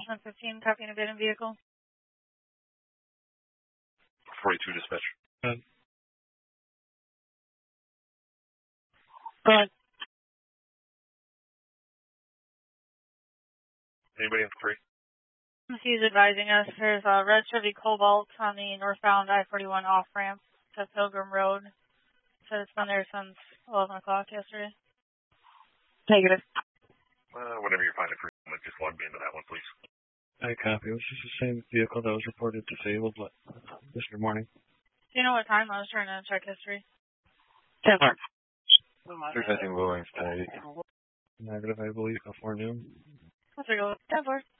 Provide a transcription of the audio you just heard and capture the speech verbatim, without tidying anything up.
ten fifteen, copy an abandoned vehicle. forty-two dispatch. Good. Good. Anybody on three? He's advising us there's a red Chevy Cobalt on the northbound I forty-one off-ramp to Pilgrim Road. Said it's been there since eleven o'clock yesterday. Negative. Uh, whenever you find it, just log me into that one, please. I copy. Was this the same vehicle that was reported disabled yesterday morning? Do you know what time? I was trying to check history. ten four. Presenting Williams ten eighty. Negative, I believe, before noon. Let's take a look. ten four.